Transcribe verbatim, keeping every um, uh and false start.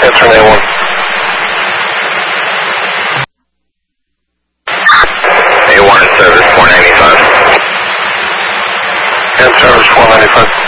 Answer A one. A one in service, four ninety-five. And service four ninety-five.